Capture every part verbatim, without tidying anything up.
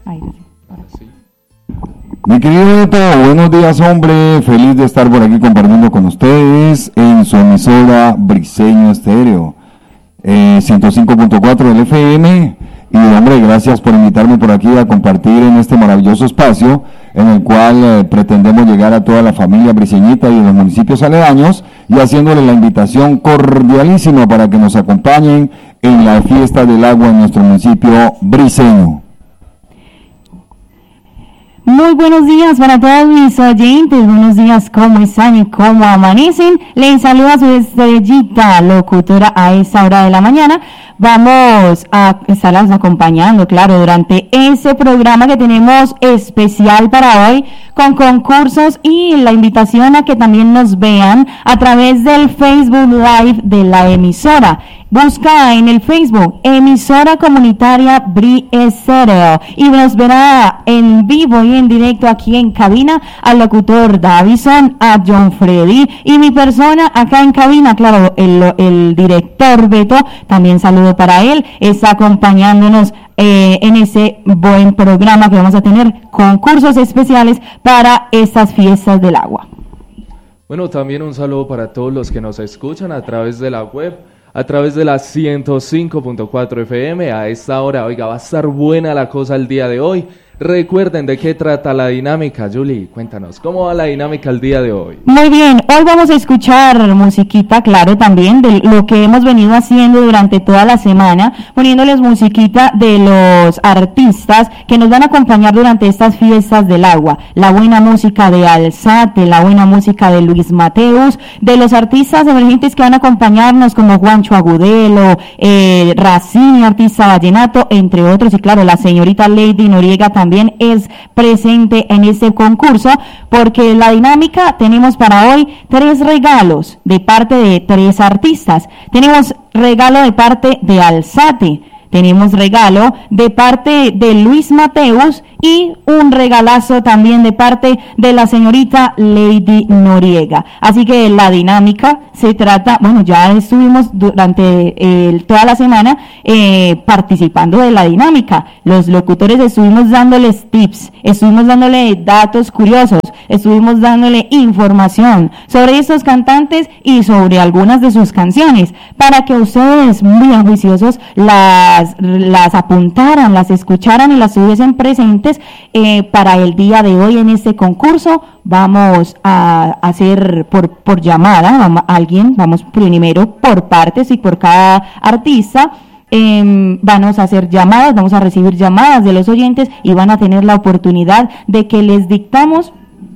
Ahí sí. Ahora sí. Mi querido Beto, buenos días, hombre. Feliz de estar por aquí compartiendo con ustedes en su emisora Briseño Estéreo, eh, ciento cinco punto cuatro del F M. Y, hombre, gracias por invitarme por aquí a compartir en este maravilloso espacio en el cual eh, pretendemos llegar a toda la familia briseñita y de los municipios aledaños, y haciéndole la invitación cordialísima para que nos acompañen en la fiesta del agua en nuestro municipio briseño. Muy buenos días para todos mis oyentes, buenos días, ¿cómo están y cómo amanecen? Les saluda su estrellita locutora a esta hora de la mañana. Vamos a estarlas acompañando, claro, durante ese programa que tenemos especial para hoy, con concursos y la invitación a que también nos vean a través del Facebook Live de la emisora. Busca en el Facebook, emisora comunitaria Bri Estéreo, y nos verá en vivo y en directo aquí en cabina al locutor Davison, a John Freddy y mi persona acá en cabina, claro, el, el director Beto, también saludo para él, está acompañándonos eh, en ese buen programa que vamos a tener concursos especiales para estas fiestas del agua. Bueno, también un saludo para todos los que nos escuchan a través de la web, a través de la ciento cinco punto cuatro F M. A esta hora, oiga, va a estar buena la cosa el día de hoy. Recuerden de qué trata la dinámica. Julie, cuéntanos, ¿cómo va la dinámica el día de hoy? Muy bien, hoy vamos a escuchar musiquita, claro, también de lo que hemos venido haciendo durante toda la semana, poniéndoles musiquita de los artistas que nos van a acompañar durante estas fiestas del agua. La buena música de Alzate, la buena música de Luis Mateus, de los artistas emergentes que van a acompañarnos como Juancho Agudelo, eh, Racini, artista vallenato, entre otros, y claro, la señorita Lady Noriega también también es presente en este concurso, porque la dinámica tenemos para hoy tres regalos de parte de tres artistas. Tenemos regalo de parte de Alzate, tenemos regalo de parte de Luis Mateus y un regalazo también de parte de la señorita Lady Noriega. Así que la dinámica se trata, bueno, ya estuvimos durante eh, toda la semana eh, participando de la dinámica. Los locutores estuvimos dándoles tips, estuvimos dándole datos curiosos, estuvimos dándole información sobre estos cantantes y sobre algunas de sus canciones, para que ustedes, muy juiciosos, las, las apuntaran, las escucharan y las tuviesen presentes. Eh, para el día de hoy en este concurso vamos a hacer por, por llamada, vamos, alguien, vamos primero por partes y por cada artista. Eh, vamos a hacer llamadas, vamos a recibir llamadas de los oyentes y van a tener la oportunidad de que les dictamos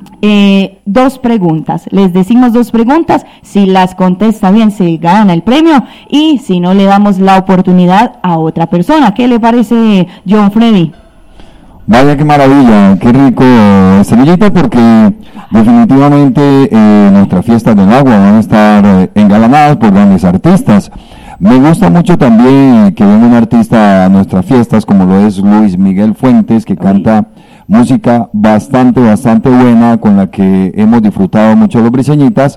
Eh, dos preguntas, les decimos dos preguntas, si las contesta bien se gana el premio, y si no le damos la oportunidad a otra persona. ¿Qué le parece, John Freddy? Vaya, qué maravilla, qué rico, Estrellita, porque definitivamente eh, nuestras fiestas del agua van a estar eh, engalanadas por grandes artistas. Me gusta mucho también que venga un artista a nuestras fiestas, como lo es Luis Miguel Fuentes, que canta música bastante, bastante buena, con la que hemos disfrutado mucho los briseñitas.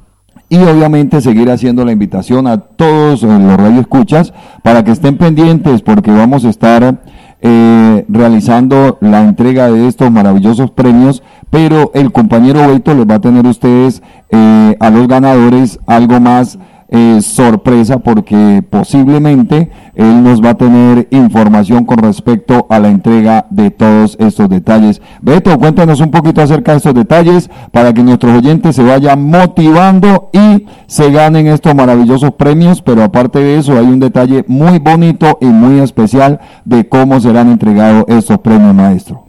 Y obviamente seguir haciendo la invitación a todos los radioescuchas para que estén pendientes, porque vamos a estar eh, realizando la entrega de estos maravillosos premios, pero el compañero Beto les va a tener ustedes eh, a los ganadores algo más Eh, sorpresa, porque posiblemente él nos va a tener información con respecto a la entrega de todos estos detalles. Beto, cuéntanos un poquito acerca de estos detalles para que nuestros oyentes se vayan motivando y se ganen estos maravillosos premios, pero aparte de eso hay un detalle muy bonito y muy especial de cómo serán entregados estos premios, maestro.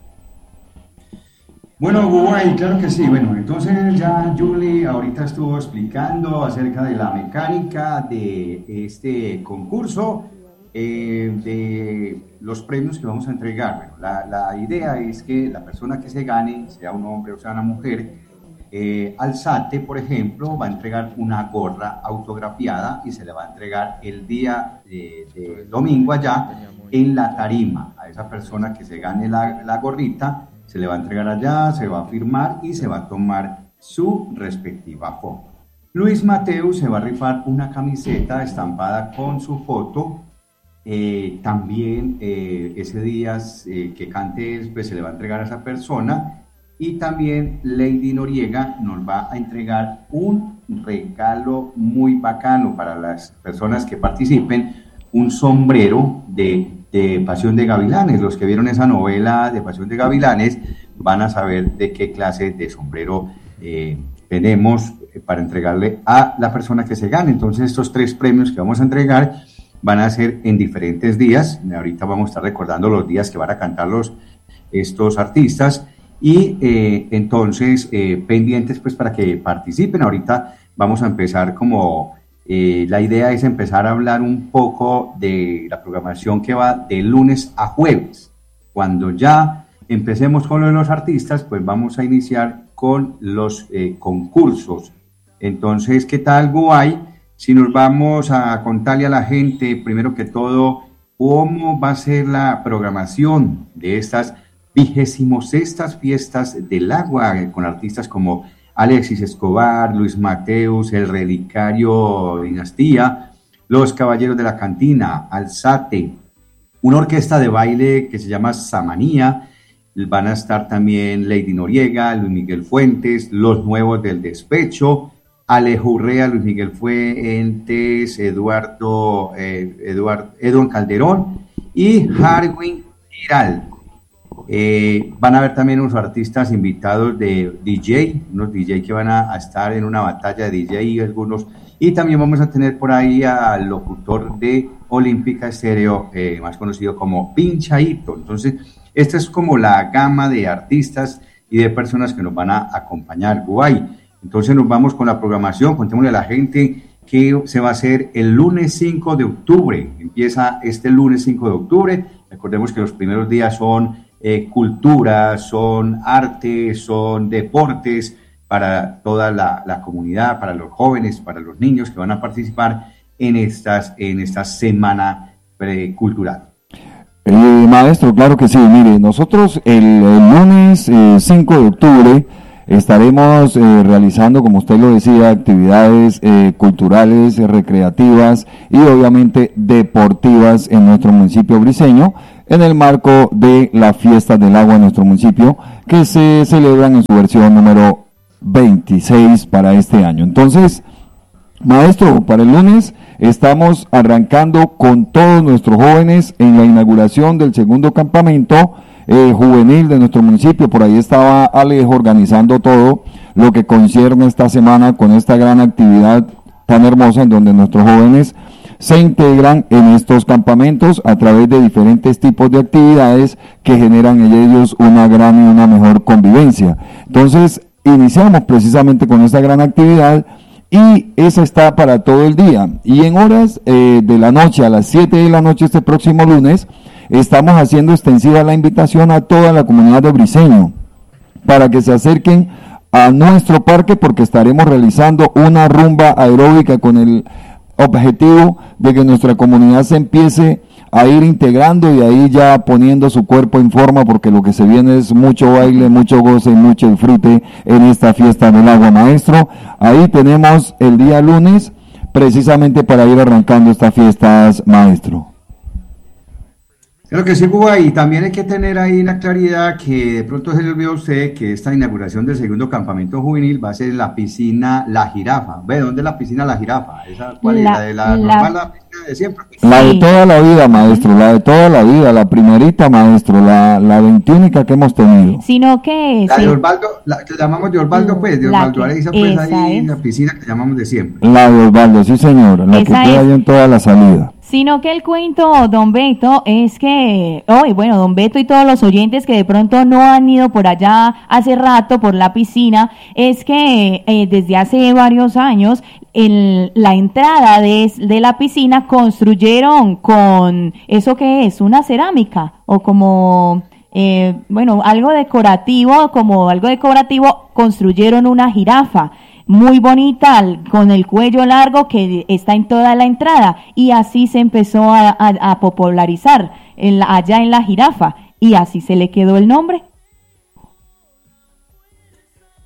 Bueno, Guay, claro que sí. Bueno, entonces ya Julie ahorita estuvo explicando acerca de la mecánica de este concurso, eh, de los premios que vamos a entregar. Bueno, la, la idea es que la persona que se gane, sea un hombre o sea una mujer, eh, Alzate, por ejemplo, va a entregar una gorra autografiada y se le va a entregar el día de, de domingo allá en la tarima. A esa persona que se gane la, la gorrita, se le va a entregar allá, se va a firmar y se va a tomar su respectiva foto. Luis Mateus se va a rifar una camiseta estampada con su foto eh, también eh, ese día eh, que cante pues se le va a entregar a esa persona, y también Lady Noriega nos va a entregar un regalo muy bacano para las personas que participen, un sombrero de, de Pasión de Gavilanes. Los que vieron esa novela de Pasión de Gavilanes van a saber de qué clase de sombrero eh, tenemos para entregarle a la persona que se gane. Entonces estos tres premios que vamos a entregar van a ser en diferentes días. Ahorita vamos a estar recordando los días que van a cantar los, estos artistas, y eh, entonces eh, pendientes pues para que participen. Ahorita vamos a empezar como eh, la idea es empezar a hablar un poco de la programación que va de lunes a jueves. Cuando ya empecemos con lo de los artistas, pues vamos a iniciar con los eh, concursos. Entonces, ¿qué tal, Guay? Si nos vamos a contarle a la gente, primero que todo, cómo va a ser la programación de estas vigésimo sextas fiestas del agua, con artistas como Alexis Escobar, Luis Mateus, El Relicario Dinastía, Los Caballeros de la Cantina, Alzate, una orquesta de baile que se llama Samanía. Van a estar también Lady Noriega, Luis Miguel Fuentes, Los Nuevos del Despecho, Alejo Urrea, Luis Miguel Fuentes, Eduardo, eh, Eduard, Edwin Calderón y Harwin Giral. Eh, van a haber también unos artistas invitados de D J, unos D J que van a, a estar en una batalla de D J y algunos, y también vamos a tener por ahí al locutor de Olímpica Estéreo, eh, más conocido como Pinchaito. Entonces, esta es como la gama de artistas y de personas que nos van a acompañar, Guay. Entonces nos vamos con la programación, contémosle a la gente que se va a hacer el lunes cinco de octubre, empieza este lunes cinco de octubre, recordemos que los primeros días son Eh, cultura, son arte, son deportes para toda la, la comunidad, para los jóvenes, para los niños que van a participar en estas en esta semana eh, cultural. Eh, maestro, claro que sí. Mire, nosotros el, el lunes eh, cinco de octubre estaremos eh, realizando, como usted lo decía, actividades eh, culturales, eh, recreativas y obviamente deportivas en nuestro municipio briseño, en el marco de la fiesta del agua en nuestro municipio, que se celebran en su versión número veintiséis para este año. Entonces, maestro, para el lunes estamos arrancando con todos nuestros jóvenes en la inauguración del segundo campamento eh, juvenil de nuestro municipio. Por ahí estaba Alejo organizando todo lo que concierne esta semana con esta gran actividad tan hermosa en donde nuestros jóvenes se integran en estos campamentos a través de diferentes tipos de actividades que generan en ellos una gran y una mejor convivencia. Entonces, iniciamos precisamente con esta gran actividad y esa está para todo el día. Y en horas eh, de la noche, a las siete de la noche este próximo lunes, estamos haciendo extensiva la invitación a toda la comunidad de Briseño para que se acerquen a nuestro parque, porque estaremos realizando una rumba aeróbica con el objetivo de que nuestra comunidad se empiece a ir integrando y ahí ya poniendo su cuerpo en forma, porque lo que se viene es mucho baile, mucho goce y mucho disfrute en esta fiesta del agua, maestro. Ahí tenemos el día lunes precisamente para ir arrancando estas fiestas, maestro. Creo que sí, Cuba, y también hay que tener ahí la claridad que de pronto se le olvidó a usted que esta inauguración del segundo campamento juvenil va a ser en la piscina La Jirafa. ¿Ve dónde es la piscina La Jirafa? ¿Esa cuál La- es? ¿La de la, la- normal, la piscina de siempre? La de Sí. toda la vida, maestro, la de toda la vida, la primerita, maestro, la, la veintiúnica que hemos tenido. Sino que La sí, de Osvaldo, la que llamamos de Osvaldo, pues, de La Osvaldo que- Areiza, pues esa ahí es. la piscina que llamamos de siempre. La de Osvaldo, sí señora, la que Esa queda es. ahí en toda la salida. Sino que el cuento, don Beto, es que, hoy, bueno, don Beto y todos los oyentes que de pronto no han ido por allá hace rato por la piscina, es que eh, desde hace varios años el- la entrada de, de la piscina construyeron con, ¿eso qué es? Una cerámica o como... Eh, bueno, algo decorativo, como algo decorativo, construyeron una jirafa muy bonita, al- con el cuello largo que está en toda la entrada, y así se empezó a, a- a popularizar en la- allá en la jirafa, y así se le quedó el nombre.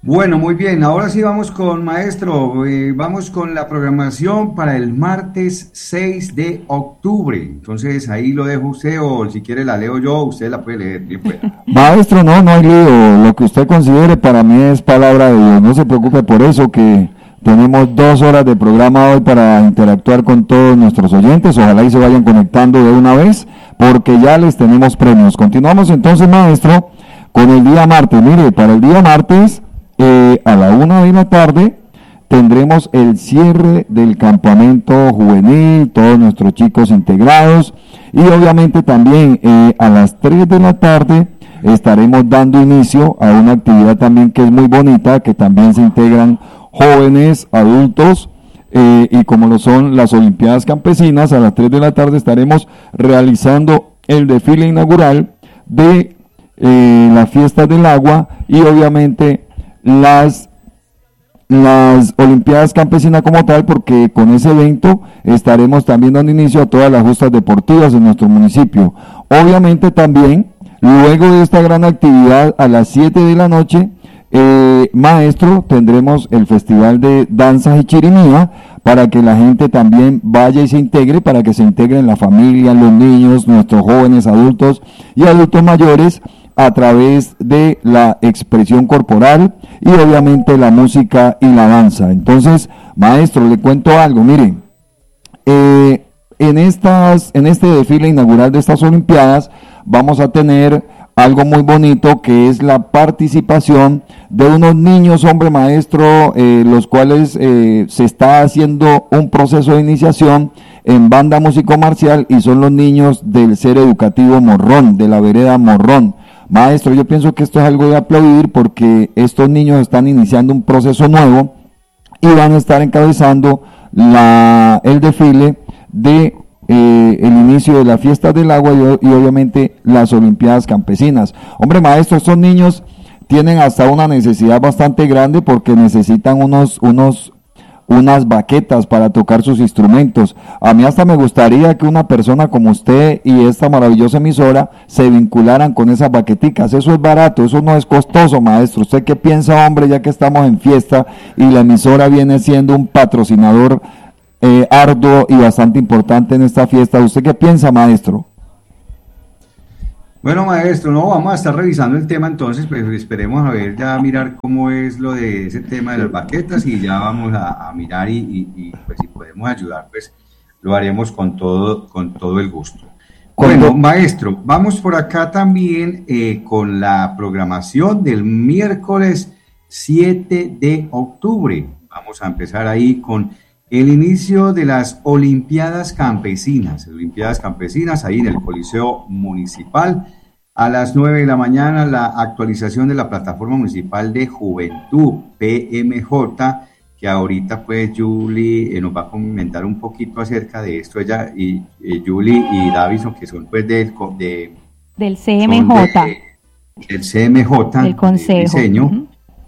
Bueno, muy bien, ahora sí vamos con maestro, eh, vamos con la programación para el martes seis de octubre. Entonces ahí lo dejo usted o si quiere la leo yo, usted la puede leer, bien pueda. Maestro, no, no hay lío, lo que usted considere para mí es palabra de Dios, no se preocupe por eso, que tenemos dos horas de programa hoy para interactuar con todos nuestros oyentes, ojalá y se vayan conectando de una vez, porque ya les tenemos premios. Continuamos entonces, maestro, con el día martes. Mire, para el día martes, eh, a la una de la tarde, tendremos el cierre del campamento juvenil, todos nuestros chicos integrados, y obviamente también eh, a las tres de la tarde estaremos dando inicio a una actividad también que es muy bonita, que también se integran jóvenes, adultos, eh, y como lo son las Olimpiadas Campesinas. A las tres de la tarde estaremos realizando el desfile inaugural de eh, las fiestas del agua y obviamente las las Olimpiadas Campesinas como tal, porque con ese evento estaremos también dando inicio a todas las justas deportivas en nuestro municipio. Obviamente también, luego de esta gran actividad, a las siete de la noche, eh, maestro, tendremos el Festival de Danzas y Chirimía, para que la gente también vaya y se integre, para que se integren la familia, los niños, nuestros jóvenes, adultos y adultos mayores, a través de la expresión corporal y obviamente la música y la danza. Entonces, maestro, le cuento algo, mire, eh, en estas, en este desfile inaugural de estas Olimpiadas vamos a tener algo muy bonito, que es la participación de unos niños, hombre maestro, eh, los cuales eh, se está haciendo un proceso de iniciación en banda músico-marcial, y son los niños del Ser Educativo Morrón, de la vereda Morrón. Maestro, yo pienso que esto es algo de aplaudir, porque estos niños están iniciando un proceso nuevo y van a estar encabezando la, el desfile de eh, el inicio de las fiestas del agua y, y obviamente las Olimpiadas Campesinas. Hombre maestro, estos niños tienen hasta una necesidad bastante grande, porque necesitan unos, unos unas baquetas para tocar sus instrumentos. A mí hasta me gustaría que una persona como usted y esta maravillosa emisora se vincularan con esas baqueticas. Eso es barato, eso no es costoso, maestro. ¿Usted qué piensa, hombre, ya que estamos en fiesta y la emisora viene siendo un patrocinador eh, arduo y bastante importante en esta fiesta? ¿Usted qué piensa, maestro? Bueno, maestro, no, vamos a estar revisando el tema entonces, pues esperemos a ver, ya mirar cómo es lo de ese tema de las baquetas, y ya vamos a, a mirar y, y, y pues si podemos ayudar, pues lo haremos con todo, con todo el gusto. Bueno, maestro, vamos por acá también eh, con la programación del miércoles siete de octubre. Vamos a empezar ahí con el inicio de las Olimpiadas Campesinas, Olimpiadas Campesinas ahí en el Coliseo Municipal, a las nueve de la mañana, la actualización de la Plataforma Municipal de Juventud, P M J, que ahorita pues Julie eh, nos va a comentar un poquito acerca de esto, ella y eh, Julie y Davison, que son pues del, de, del C M J, de, del C M J, del Consejo. De diseño. Uh-huh.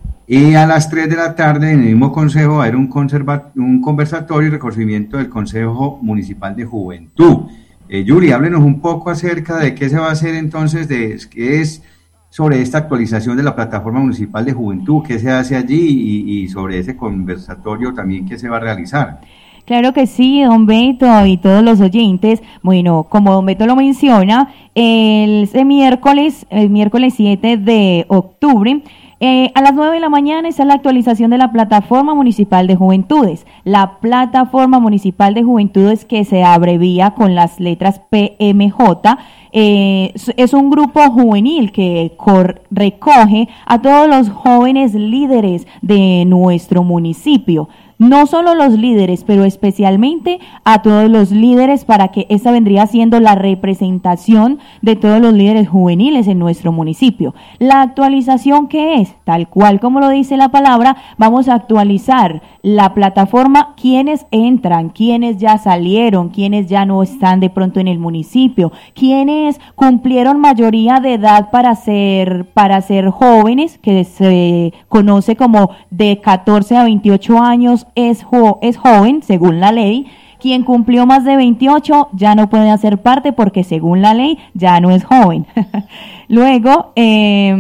Y a las tres de la tarde, en el mismo consejo, va a haber un, conserva- un conversatorio y reconocimiento del Consejo Municipal de Juventud. Eh, Yuri, háblenos un poco acerca de qué se va a hacer entonces, de qué es sobre esta actualización de la Plataforma Municipal de Juventud, qué se hace allí y, y sobre ese conversatorio también qué se va a realizar. Claro que sí, don Beto y todos los oyentes. Bueno, como don Beto lo menciona, el, el miércoles, el miércoles siete de octubre, Eh, a las nueve de la mañana está la actualización de la Plataforma Municipal de Juventudes. La Plataforma Municipal de Juventudes, que se abrevia con las letras P M J, eh, es un grupo juvenil que cor- recoge a todos los jóvenes líderes de nuestro municipio. No solo los líderes, pero especialmente a todos los líderes, para que esta vendría siendo la representación de todos los líderes juveniles en nuestro municipio. La actualización, ¿qué es? Tal cual como lo dice la palabra, vamos a actualizar la plataforma, quienes entran, quienes ya salieron, quienes ya no están de pronto en el municipio, quienes cumplieron mayoría de edad para ser, para ser jóvenes, que se conoce como de catorce a veintiocho años, es, jo- es joven según la ley. Quien cumplió más de veintiocho ya no puede hacer parte, porque según la ley ya no es joven. Luego, eh,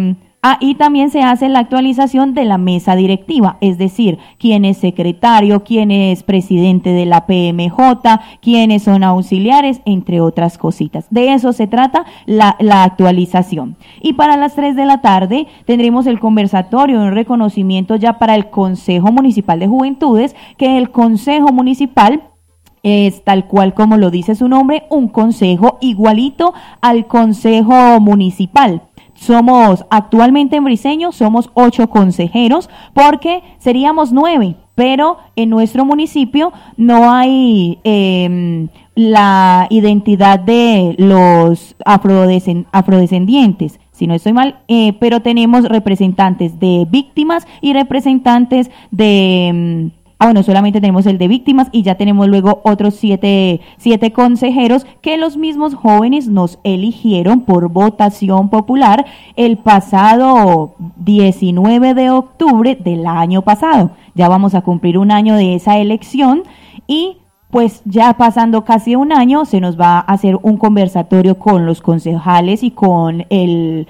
Ah, y también se hace la actualización de la mesa directiva, es decir, quién es secretario, quién es presidente de la P M J, quiénes son auxiliares, entre otras cositas. De eso se trata la, la actualización. Y para las tres de la tarde tendremos el conversatorio, un reconocimiento ya para el Consejo Municipal de Juventudes, que el Consejo Municipal es tal cual como lo dice su nombre, un consejo igualito al Consejo Municipal. Somos, actualmente en Briceño, somos ocho consejeros, porque seríamos nueve, pero en nuestro municipio no hay eh, la identidad de los afrodescend- afrodescendientes, si no estoy mal, eh, pero tenemos representantes de víctimas y representantes de... Ah, bueno, solamente tenemos el de víctimas y ya tenemos luego otros siete, siete consejeros que los mismos jóvenes nos eligieron por votación popular el pasado diecinueve de octubre del año pasado. Ya vamos a cumplir un año de esa elección y pues ya pasando casi un año se nos va a hacer un conversatorio con los concejales y con el...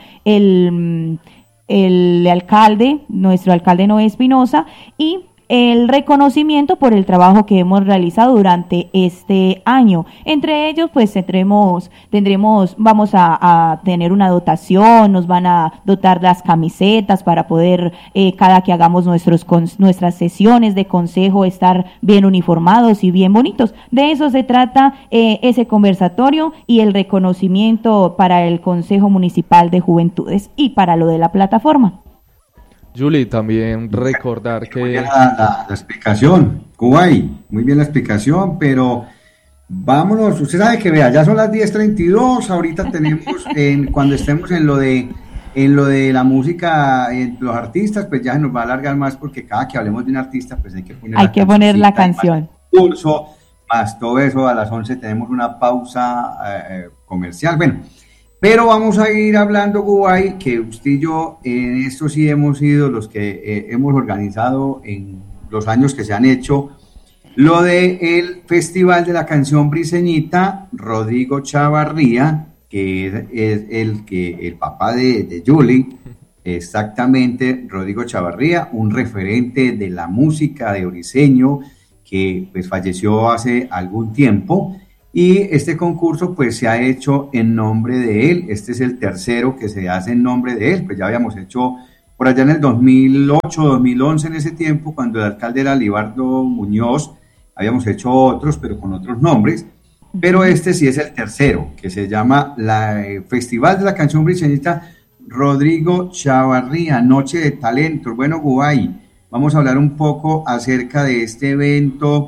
el el alcalde, nuestro alcalde Noé Espinosa, y el reconocimiento por el trabajo que hemos realizado durante este año. Entre ellos, pues tendremos, tendremos, vamos a, a tener una dotación, nos van a dotar las camisetas para poder, eh, cada que hagamos nuestros nuestras sesiones de consejo, estar bien uniformados y bien bonitos. De eso se trata eh, ese conversatorio y el reconocimiento para el Consejo Municipal de Juventudes y para lo de la plataforma. Julie, también recordar que... Muy bien la, la, la explicación, Kuwait, muy bien la explicación, pero vámonos, usted sabe que vea, ya son las diez treinta y dos, ahorita tenemos, en, cuando estemos en lo de en lo de la música, en los artistas, pues ya se nos va a alargar más, porque cada que hablemos de un artista, pues hay que poner hay que poner la canción. Curso, más todo eso, a las once tenemos una pausa eh, comercial, bueno. Pero vamos a ir hablando, Gubay, que usted y yo en esto sí hemos sido los que eh, hemos organizado en los años que se han hecho lo de el Festival de la Canción Briceñita. Rodrigo Chavarría, que es, es el que el papá de, de Julie, exactamente, Rodrigo Chavarría, un referente de la música de Briceño, que pues falleció hace algún tiempo. Y este concurso pues se ha hecho en nombre de él. Este es el tercero que se hace en nombre de él, pues ya habíamos hecho por allá en el dos mil ocho, dos mil once, en ese tiempo, cuando el alcalde era Libardo Muñoz, habíamos hecho otros, pero con otros nombres, pero este sí es el tercero, que se llama la eh, Festival de la Canción Briceñita Rodrigo Chavarría, Noche de Talentos. Bueno, Gubay, vamos a hablar un poco acerca de este evento.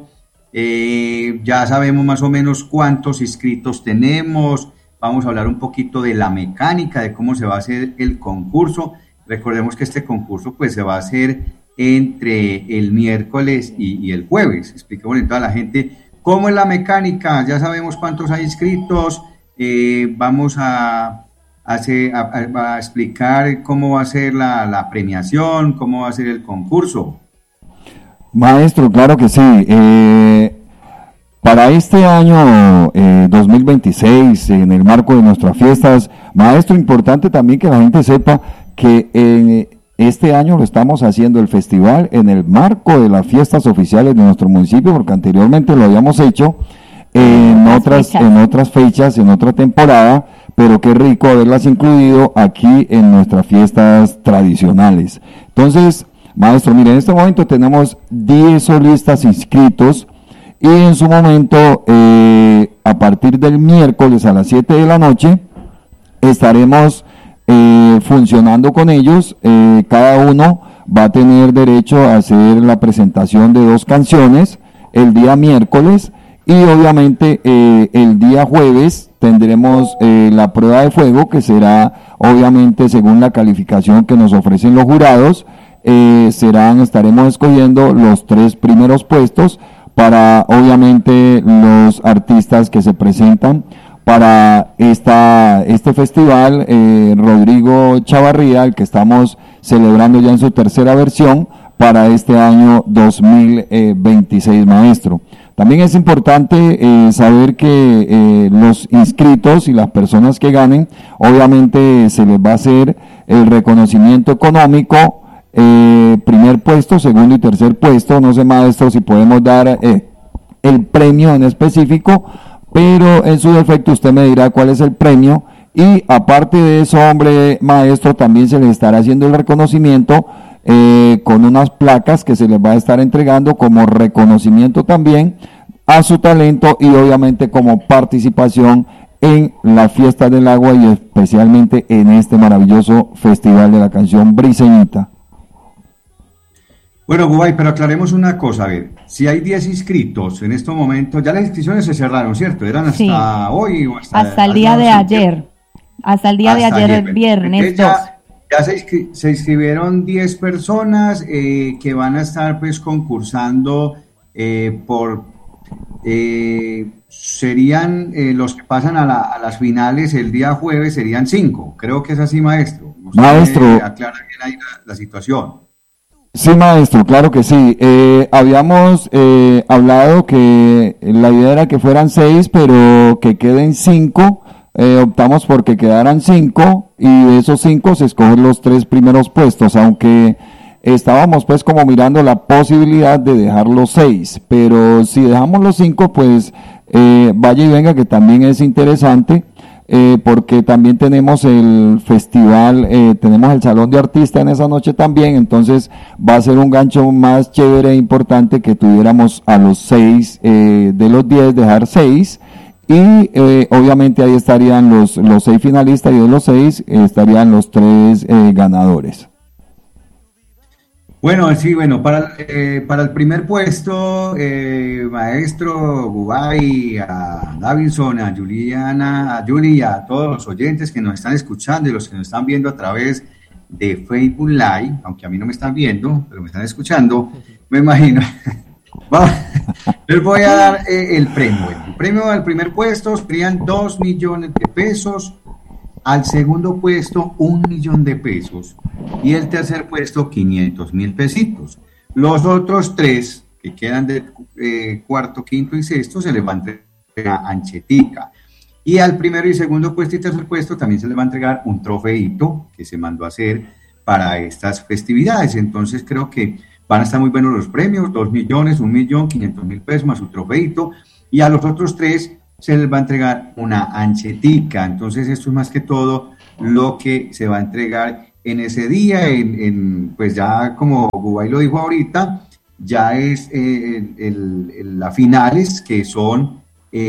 Eh, ya sabemos más o menos cuántos inscritos tenemos, vamos a hablar un poquito de la mecánica, de cómo se va a hacer el concurso. Recordemos que este concurso pues se va a hacer entre el miércoles y, y el jueves. Expliquémosle a toda la gente cómo es la mecánica, ya sabemos cuántos hay inscritos, eh, vamos a, a, hacer, a, a explicar cómo va a ser la, la premiación, cómo va a ser el concurso. Maestro, claro que sí. Eh, para este año eh, dos mil veintiséis, en el marco de nuestras fiestas, maestro, importante también que la gente sepa que en este año lo estamos haciendo el festival en el marco de las fiestas oficiales de nuestro municipio, porque anteriormente lo habíamos hecho en otras, en otras fechas, en otra temporada, pero qué rico haberlas incluido aquí en nuestras fiestas tradicionales. Entonces, maestro, mire, en este momento tenemos diez solistas inscritos y en su momento, eh, a partir del miércoles a las siete de la noche, estaremos eh, funcionando con ellos. Eh, cada uno va a tener derecho a hacer la presentación de dos canciones el día miércoles y obviamente eh, el día jueves tendremos eh, la prueba de fuego, que será obviamente según la calificación que nos ofrecen los jurados. Eh, serán, estaremos escogiendo los tres primeros puestos para obviamente los artistas que se presentan para esta este festival. eh, Rodrigo Chavarría, el que estamos celebrando ya en su tercera versión para este año dos mil veintiséis, maestro. También es importante eh, saber que eh, los inscritos y las personas que ganen, obviamente se les va a hacer el reconocimiento económico, eh, primer puesto, segundo y tercer puesto. No sé, maestro, si podemos dar eh, el premio en específico, pero en su defecto usted me dirá cuál es el premio. Y aparte de eso, hombre, maestro, también se les estará haciendo el reconocimiento eh, con unas placas que se les va a estar entregando como reconocimiento también a su talento y obviamente como participación en la fiesta del agua y especialmente en este maravilloso festival de la canción briseñita. Bueno, Gubay, pero aclaremos una cosa, a ver, si hay diez inscritos en estos momentos, ya las inscripciones se cerraron, ¿cierto? ¿Eran hasta sí. hoy o hasta, hasta el día hasta de ayer? Hasta el día hasta de ayer, ayer, el viernes ya, dos. Ya se, inscri- se inscribieron diez personas eh, que van a estar pues concursando eh, por, eh, serían eh, los que pasan a, la, a las finales el día jueves, serían cinco, creo que es así, maestro. Usted maestro. Aclara bien ahí la, la situación. Sí, maestro, claro que sí. Eh, habíamos eh, hablado que la idea era que fueran seis, pero que queden cinco. Eh, optamos por que quedaran cinco y de esos cinco se escogen los tres primeros puestos, aunque estábamos pues como mirando la posibilidad de dejar los seis, pero si dejamos los cinco, pues eh, vaya y venga, que también es interesante. Eh, porque también tenemos el festival, eh, tenemos el salón de artistas en esa noche también, entonces va a ser un gancho más chévere e importante que tuviéramos a los seis, eh, de los diez, dejar seis, y eh, obviamente ahí estarían los, los seis finalistas y de los seis eh, estarían los tres eh, ganadores. Bueno, sí, bueno, para, eh, para el primer puesto, eh, maestro Gubay, a Davidson, a Juliana, a Juli, a todos los oyentes que nos están escuchando y los que nos están viendo a través de Facebook Live, aunque a mí no me están viendo, pero me están escuchando, me imagino. Vamos, les voy a dar eh, el premio. El premio al primer puesto serían dos millones de pesos. Al segundo puesto, un millón de pesos. Y el tercer puesto, quinientos mil pesitos. Los otros tres, que quedan de eh, cuarto, quinto y sexto, se les va a entregar anchetica. Y al primero y segundo puesto y tercer puesto también se les va a entregar un trofeito que se mandó a hacer para estas festividades. Entonces creo que van a estar muy buenos los premios, dos millones, un millón, quinientos mil pesos más su trofeito. Y a los otros tres se les va a entregar una anchetica. Entonces esto es más que todo lo que se va a entregar en ese día, en, en pues ya como Gubay lo dijo ahorita, ya es eh, el, el, el, las finales que son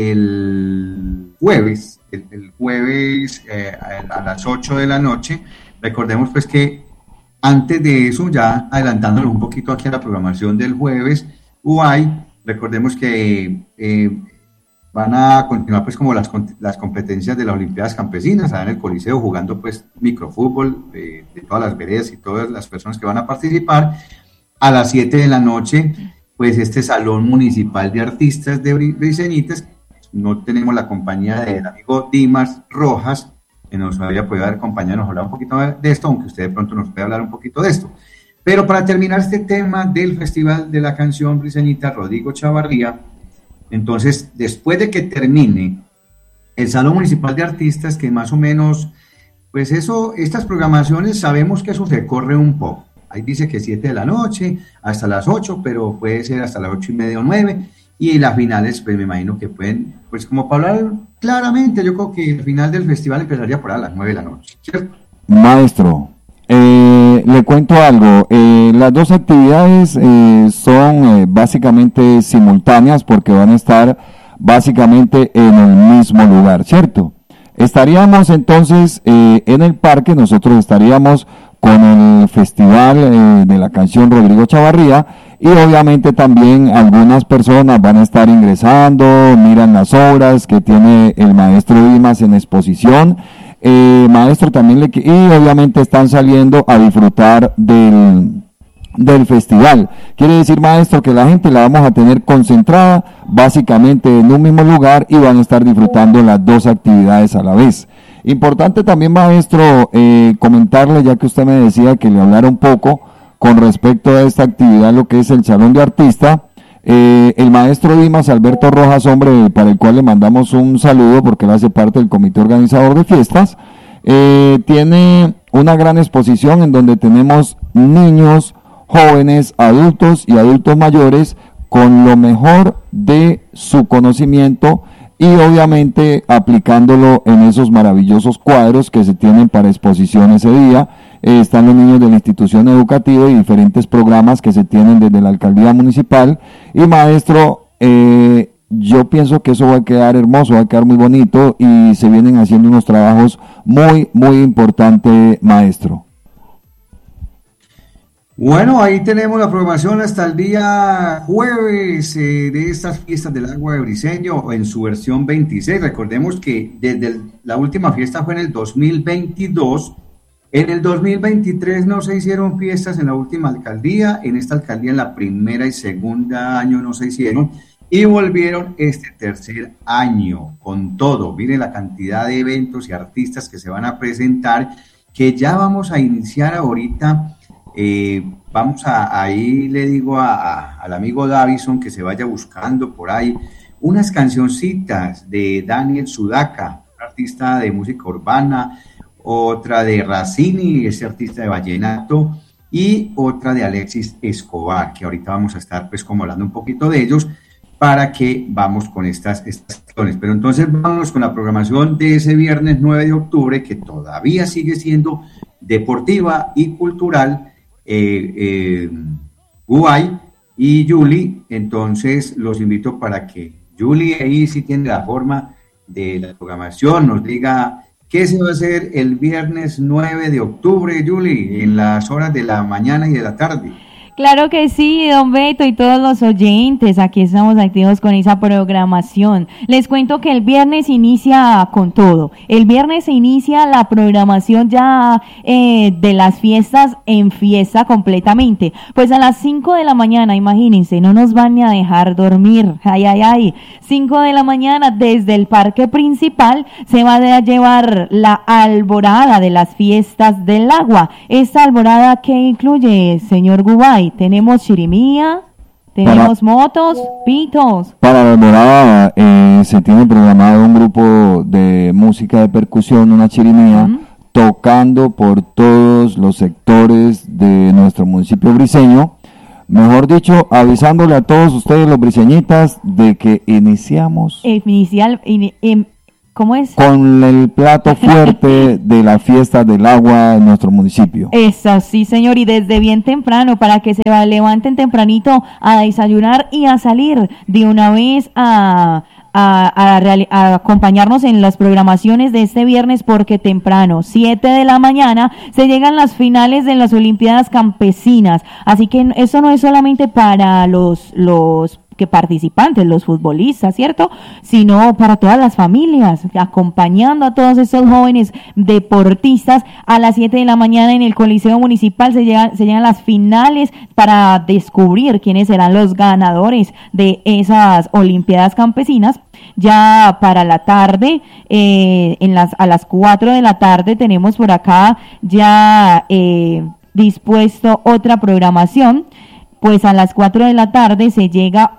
el jueves, el, el jueves eh, a las ocho de la noche. Recordemos pues que antes de eso, ya adelantándonos un poquito aquí a la programación del jueves, Gubay, recordemos que eh, van a continuar pues como las, las competencias de las Olimpiadas Campesinas, allá en el Coliseo, jugando pues microfútbol eh, de todas las veredas y todas las personas que van a participar. A las siete de la noche, pues este Salón Municipal de Artistas de Briseñitas, no tenemos la compañía del amigo Dimas Rojas, que nos había podido acompañar, nos hablar un poquito de esto, aunque usted de pronto nos puede hablar un poquito de esto. Pero para terminar este tema del Festival de la Canción Briseñita, Rodrigo Chavarría, entonces, después de que termine el Salón Municipal de Artistas, que más o menos, pues eso, estas programaciones sabemos que eso se corre un poco. Ahí dice que siete de la noche, hasta las ocho, pero puede ser hasta las ocho y media o nueve. Y las finales, pues me imagino que pueden, pues como para hablar claramente, yo creo que el final del festival empezaría por a las nueve de la noche, ¿cierto? Maestro, eh, le cuento algo, eh, las dos actividades eh, son eh, básicamente simultáneas porque van a estar básicamente en el mismo lugar, ¿cierto? Estaríamos entonces eh, en el parque, nosotros estaríamos con el Festival eh, de la Canción Rodrigo Chavarría y obviamente también algunas personas van a estar ingresando, miran las obras que tiene el maestro Dimas en exposición. Eh, maestro también le, y obviamente están saliendo a disfrutar del, del festival. Quiere decir, maestro, que la gente la vamos a tener concentrada básicamente en un mismo lugar y van a estar disfrutando las dos actividades a la vez. Importante también, maestro, eh, comentarle, ya que usted me decía que le hablara un poco con respecto a esta actividad, lo que es el Salón de Artistas. Eh, el maestro Dimas Alberto Rojas, hombre, para el cual le mandamos un saludo porque él hace parte del comité organizador de fiestas, eh, tiene una gran exposición en donde tenemos niños, jóvenes, adultos y adultos mayores con lo mejor de su conocimiento y obviamente aplicándolo en esos maravillosos cuadros que se tienen para exposición ese día. Eh, están los niños de la institución educativa y diferentes programas que se tienen desde la alcaldía municipal. Y maestro, eh, yo pienso que eso va a quedar hermoso, va a quedar muy bonito y se vienen haciendo unos trabajos muy, muy importantes, maestro. Bueno, ahí tenemos la programación hasta el día jueves eh, de estas fiestas del agua de Briceño en su versión veintiséis. Recordemos que desde el, la última fiesta fue en el dos mil veintidós. En el dos mil veintitrés no se hicieron fiestas en la última alcaldía. En esta alcaldía, en la primera y segunda año no se hicieron. Y volvieron este tercer año con todo. Mire la cantidad de eventos y artistas que se van a presentar, que ya vamos a iniciar ahorita. Eh, vamos a, ahí le digo a, a, al amigo Davison que se vaya buscando por ahí unas cancioncitas de Daniel Sudaca, artista de música urbana, otra de Racini, ese artista de vallenato, y otra de Alexis Escobar, que ahorita vamos a estar pues como hablando un poquito de ellos, para que vamos con estas estaciones. Pero entonces vámonos con la programación de ese viernes nueve de octubre, que todavía sigue siendo deportiva y cultural. Eh, eh, Guay y Julie, entonces los invito para que Julie ahí sí tiene la forma de la programación, nos diga qué se va a hacer el viernes nueve de octubre, Julie, en las horas de la mañana y de la tarde. Claro que sí, don Beto y todos los oyentes, aquí estamos activos con esa programación. Les cuento que el viernes inicia con todo. El viernes se inicia la programación ya eh, de las fiestas en fiesta completamente. Pues a las cinco de la mañana, imagínense, no nos van ni a dejar dormir. Ay, ay, ay. cinco de la mañana desde el parque principal se va a llevar la alborada de las fiestas del agua. Esta alborada que incluye, señor Gubay, tenemos chirimía, tenemos para, motos, pitos. Para la alborada eh, se tiene programado un grupo de música de percusión, una chirimía, uh-huh. tocando por todos los sectores de nuestro municipio briceño. Mejor dicho, avisándole a todos ustedes los briceñitas de que iniciamos. Inicial, in, in, ¿Cómo es? Con el plato fuerte de la fiesta del agua en nuestro municipio. Eso, sí, señor, y desde bien temprano, para que se levanten tempranito a desayunar y a salir de una vez a, a, a, a acompañarnos en las programaciones de este viernes, porque temprano, siete de la mañana, se llegan las finales de las Olimpiadas Campesinas. Así que eso no es solamente para los los que participantes, los futbolistas, ¿cierto? Sino para todas las familias, acompañando a todos estos jóvenes deportistas. A las siete de la mañana en el Coliseo Municipal se llegan, se llegan las finales para descubrir quiénes serán los ganadores de esas Olimpiadas Campesinas. Ya para la tarde, eh, en las, a las cuatro de la tarde tenemos por acá ya eh, dispuesto otra programación. Pues a las cuatro de la tarde se llega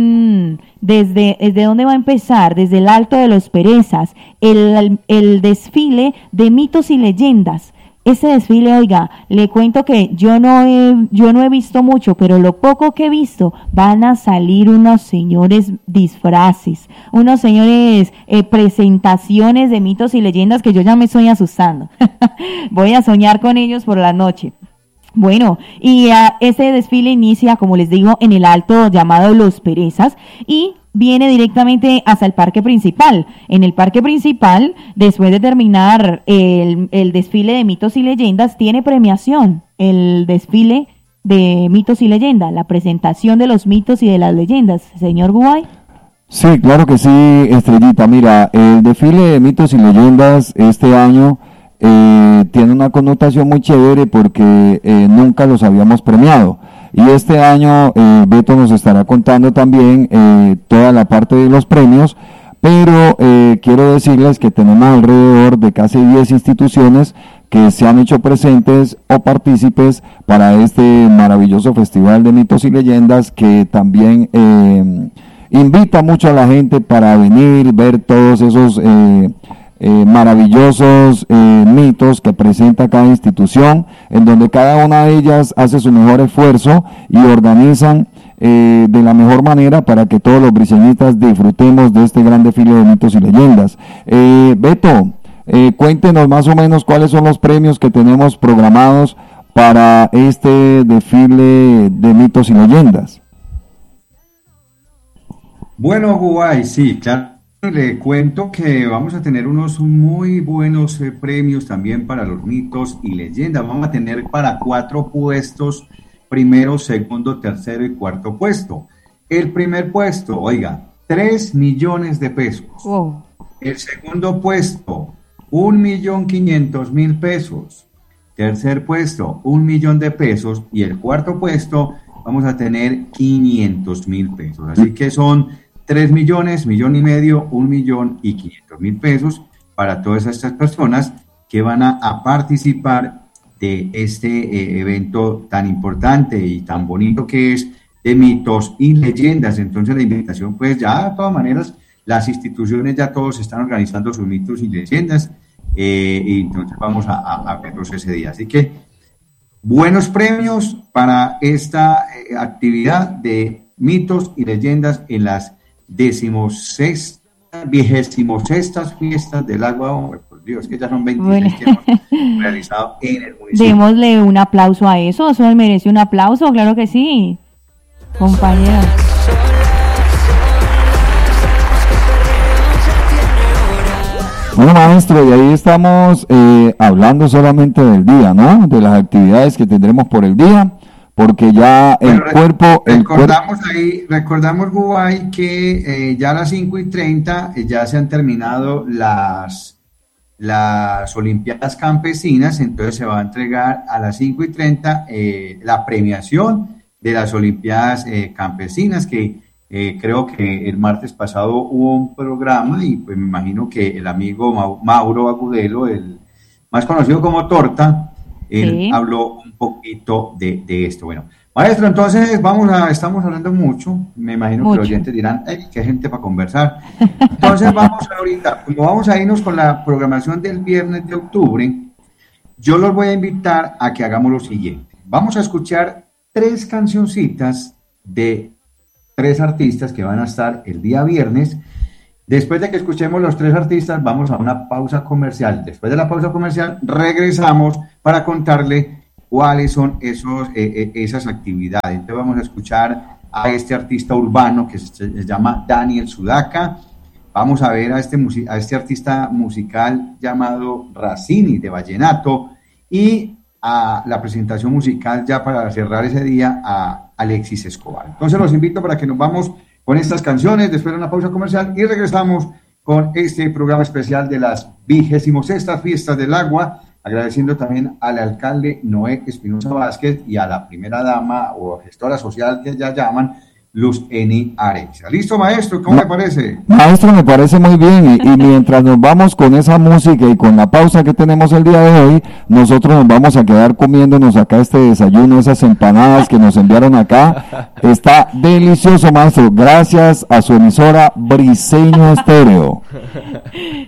un, desde, ¿desde dónde va a empezar? Desde el Alto de los Perezas, el, el desfile de mitos y leyendas. Ese desfile, oiga, le cuento que yo no he, yo no he visto mucho, pero lo poco que he visto, van a salir unos señores disfraces, unos señores eh, presentaciones de mitos y leyendas que yo ya me estoy asustando. Voy a soñar con ellos por la noche. Bueno, y uh, este desfile inicia, como les digo, en el alto llamado Los Perezas y viene directamente hasta el parque principal. En el parque principal, después de terminar el, el desfile de mitos y leyendas, tiene premiación el desfile de mitos y leyendas, la presentación de los mitos y de las leyendas. Señor Gubay. Sí, claro que sí, Estrellita. Mira, el desfile de mitos y leyendas este año Eh, tiene una connotación muy chévere porque eh, nunca los habíamos premiado, y este año eh, Beto nos estará contando también eh, toda la parte de los premios, pero eh, quiero decirles que tenemos alrededor de casi diez instituciones que se han hecho presentes o partícipes para este maravilloso festival de mitos y leyendas que también eh, invita mucho a la gente para venir, ver todos esos eh, eh, maravillosos eh, mitos que presenta cada institución, en donde cada una de ellas hace su mejor esfuerzo y organizan eh, de la mejor manera para que todos los briseñitas disfrutemos de este gran desfile de mitos y leyendas. Eh, Beto, eh, cuéntenos más o menos cuáles son los premios que tenemos programados para este desfile de mitos y leyendas. Bueno, Guay, sí, claro, le cuento que vamos a tener unos muy buenos eh, premios también para los mitos y leyendas. Vamos a tener para cuatro puestos, primero, segundo, tercero y cuarto puesto. El primer puesto, oiga, tres millones de pesos. Wow. El segundo puesto, un millón quinientos mil pesos. Tercer puesto, un millón de pesos. Y el cuarto puesto, vamos a tener quinientos mil pesos. Así que son tres millones, millón y medio, un millón y quinientos mil pesos para todas estas personas que van a, a participar de este eh, evento tan importante y tan bonito que es de mitos y leyendas. Entonces la invitación, pues ya de todas maneras, las instituciones ya todos están organizando sus mitos y leyendas eh, y entonces vamos a, a, a verlos ese día. Así que buenos premios para esta eh, actividad de mitos y leyendas en las decimosextas, vigésimosextas fiestas del agua. Hombre, por Dios, que ya son veintiséis bueno. que hemos realizado en el municipio. Démosle un aplauso a eso, eso merece un aplauso, claro que sí, compañera. Bueno, maestro, y ahí estamos eh, hablando solamente del día, ¿no? De las actividades que tendremos por el día. Porque ya el bueno, cuerpo... El recordamos cuerpo... ahí, recordamos, Gubay, que eh, ya a las cinco y treinta eh, ya se han terminado las, las Olimpiadas Campesinas, entonces se va a entregar a las cinco y treinta eh, la premiación de las Olimpiadas eh, Campesinas, que eh, creo que el martes pasado hubo un programa y pues me imagino que el amigo Mauro Agudelo, el más conocido como Torta, él sí. habló un poquito de, de esto. Bueno, maestro, entonces vamos a, estamos hablando mucho, me imagino mucho. Que los oyentes dirán, hey, qué gente para conversar. Entonces vamos ahorita, como vamos a irnos con la programación del viernes de octubre, yo los voy a invitar a que hagamos lo siguiente. Vamos a escuchar tres cancioncitas de tres artistas que van a estar el día viernes. Después de que escuchemos los tres artistas, vamos a una pausa comercial. Después de la pausa comercial, regresamos para contarle cuáles son esos, eh, esas actividades. Entonces vamos a escuchar a este artista urbano que se, se llama Daniel Sudaca. Vamos a ver a este, a este artista musical llamado Racini de Vallenato y a la presentación musical ya para cerrar ese día a Alexis Escobar. Entonces los invito para que nos vamos con estas canciones, después de una pausa comercial, y regresamos con este programa especial de las vigésimos sextas fiestas del agua, agradeciendo también al alcalde Noé Espinosa Vázquez y a la primera dama o gestora social que ya llaman, Luz Eni Arecha. ¿Listo, maestro? ¿Cómo Ma- le parece? Maestro, me parece muy bien, y, y mientras nos vamos con esa música y con la pausa que tenemos el día de hoy, nosotros nos vamos a quedar comiéndonos acá este desayuno, esas empanadas que nos enviaron acá. Está delicioso, maestro, gracias a su emisora Briseño Estéreo.